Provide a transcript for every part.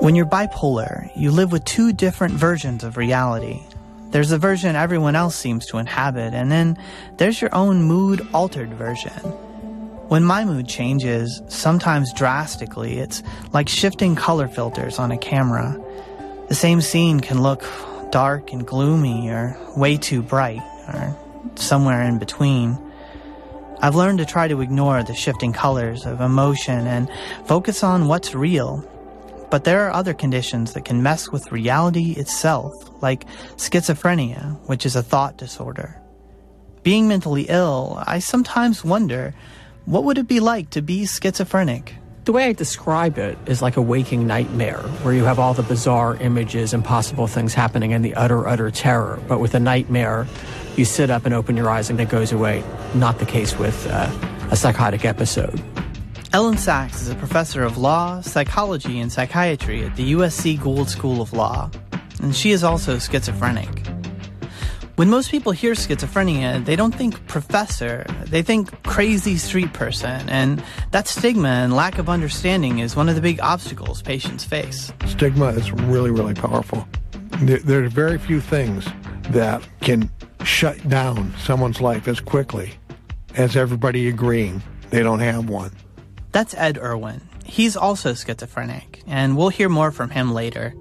When you're bipolar, you live with two different versions of reality. There's the version everyone else seems to inhabit, and then there's your own mood-altered version. When my mood changes, sometimes drastically, it's like shifting color filters on a camera. The same scene can look dark and gloomy, or way too bright, or somewhere in between. I've learned to try to ignore the shifting colors of emotion and focus on what's real. But there are other conditions that can mess with reality itself, like schizophrenia, which is a thought disorder. Being mentally ill, I sometimes wonder, what would it be like to be schizophrenic? The way I describe it is like a waking nightmare, where you have all the bizarre images and possible things happening and the utter terror. But with a nightmare, you sit up and open your eyes and it goes away. Not the case with a psychotic episode. Elyn Saks is a professor of law, psychology, and psychiatry at the USC Gould School of Law, and she is also schizophrenic. When most people hear schizophrenia, they don't think professor, they think crazy street person, and that stigma and lack of understanding is one of the big obstacles patients face. Stigma is really, really powerful. There are very few things that can shut down someone's life as quickly as everybody agreeing they don't have one. That's Ed Irwin. He's also schizophrenic, and we'll hear more from him later.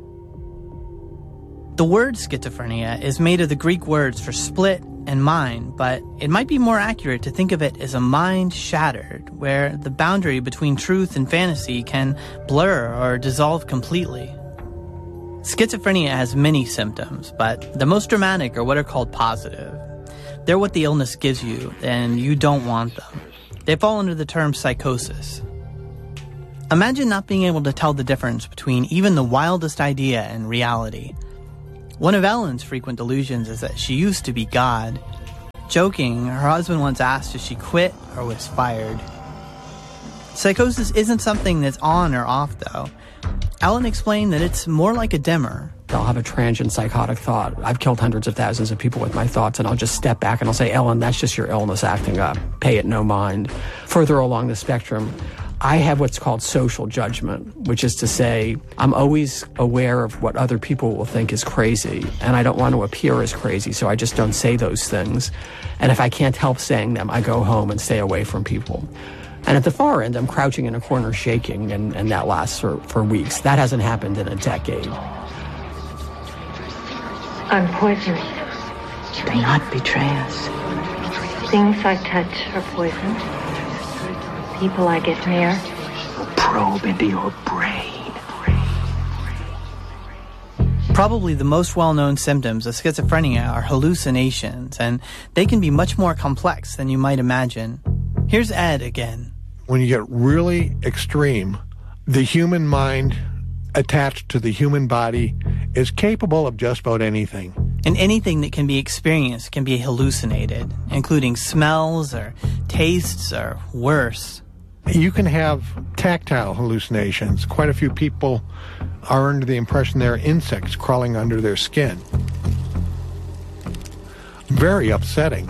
The word schizophrenia is made of the Greek words for split and mind, but it might be more accurate to think of it as a mind shattered, where the boundary between truth and fantasy can blur or dissolve completely. Schizophrenia has many symptoms, but the most dramatic are what are called positive. They're what the illness gives you, and you don't want them. They fall under the term psychosis. Imagine not being able to tell the difference between even the wildest idea and reality. One of Elyn's frequent delusions is that she used to be God. Joking, her husband once asked if she quit or was fired. Psychosis isn't something that's on or off, though. Elyn explained that it's more like a dimmer. I'll have a transient psychotic thought. I've killed hundreds of thousands of people with my thoughts, and I'll just step back and I'll say, Elyn, that's just your illness acting up. Pay it no mind. Further along the spectrum, I have what's called social judgment, which is to say I'm always aware of what other people will think is crazy, and I don't want to appear as crazy, so I just don't say those things. And if I can't help saying them, I go home and stay away from people. And at the far end, I'm crouching in a corner shaking, and that lasts for weeks. That hasn't happened in a decade. I'm poisoned. Do not betray us. Things I touch are poisoned. People I get near will probe into your brain. Probably the most well-known symptoms of schizophrenia are hallucinations, and they can be much more complex than you might imagine. Here's Ed again. When you get really extreme, the human mind attached to the human body is capable of just about anything. And anything that can be experienced can be hallucinated, including smells or tastes or worse. You can have tactile hallucinations. Quite a few people are under the impression there are insects crawling under their skin. Very upsetting.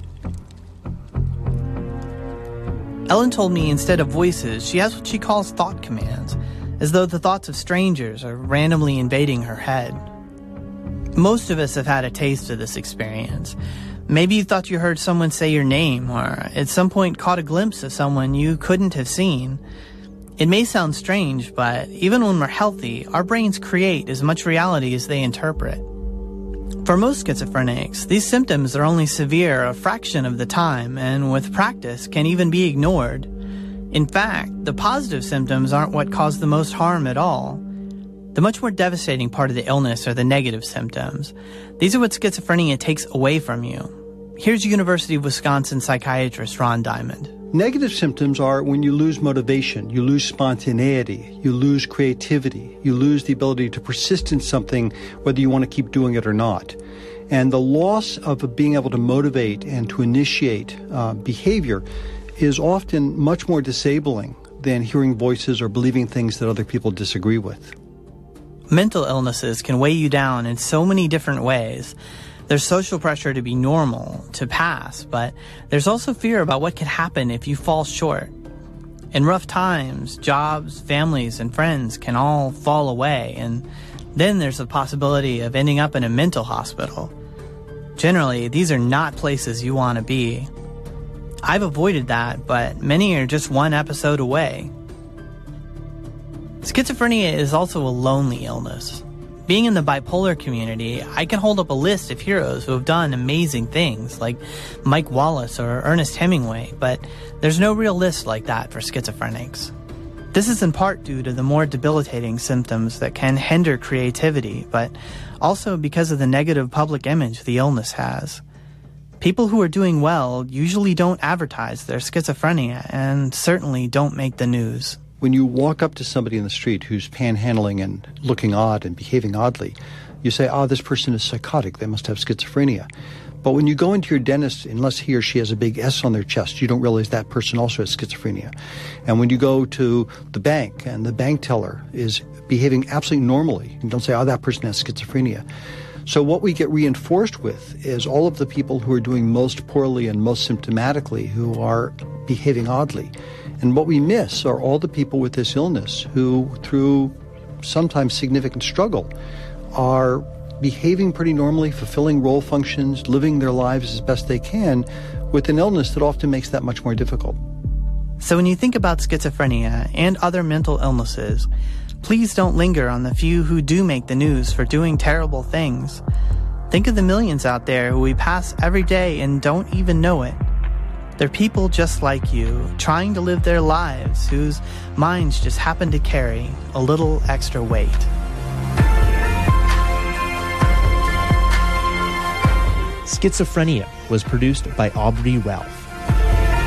Elyn told me instead of voices, she has what she calls thought commands, as though the thoughts of strangers are randomly invading her head. Most of us have had a taste of this experience. Maybe you thought you heard someone say your name, or at some point caught a glimpse of someone you couldn't have seen. It may sound strange, but even when we're healthy, our brains create as much reality as they interpret. For most schizophrenics, these symptoms are only severe a fraction of the time, and with practice can even be ignored. In fact, the positive symptoms aren't what cause the most harm at all. The much more devastating part of the illness are the negative symptoms. These are what schizophrenia takes away from you. Here's University of Wisconsin psychiatrist Ron Diamond. Negative symptoms are when you lose motivation, you lose spontaneity, you lose creativity, you lose the ability to persist in something whether you want to keep doing it or not. And the loss of being able to motivate and to initiate behavior is often much more disabling than hearing voices or believing things that other people disagree with. Mental illnesses can weigh you down in so many different ways. There's social pressure to be normal, to pass, but there's also fear about what could happen if you fall short. In rough times, jobs, families, and friends can all fall away, and then there's the possibility of ending up in a mental hospital. Generally, these are not places you want to be. I've avoided that, but many are just one episode away. Schizophrenia is also a lonely illness. Being in the bipolar community, I can hold up a list of heroes who have done amazing things, like Mike Wallace or Ernest Hemingway, but there's no real list like that for schizophrenics. This is in part due to the more debilitating symptoms that can hinder creativity, but also because of the negative public image the illness has. People who are doing well usually don't advertise their schizophrenia and certainly don't make the news. When you walk up to somebody in the street who's panhandling and looking odd and behaving oddly, you say, this person is psychotic, they must have schizophrenia. But when you go into your dentist, unless he or she has a big S on their chest, you don't realize that person also has schizophrenia. And when you go to the bank and the bank teller is behaving absolutely normally, you don't say, that person has schizophrenia. So what we get reinforced with is all of the people who are doing most poorly and most symptomatically who are behaving oddly. And what we miss are all the people with this illness who, through sometimes significant struggle, are behaving pretty normally, fulfilling role functions, living their lives as best they can, with an illness that often makes that much more difficult. So when you think about schizophrenia and other mental illnesses, please don't linger on the few who do make the news for doing terrible things. Think of the millions out there who we pass every day and don't even know it. They're people just like you, trying to live their lives, whose minds just happen to carry a little extra weight. Schizophrenia was produced by Aubrey Ralph.